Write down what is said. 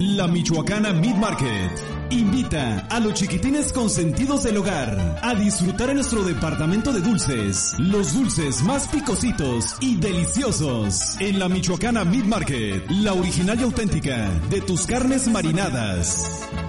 La Michoacana Meat Market invita a los chiquitines consentidos del hogar a disfrutar en nuestro departamento de dulces, los dulces más picositos y deliciosos. En la Michoacana Meat Market, la original y auténtica de tus carnes marinadas.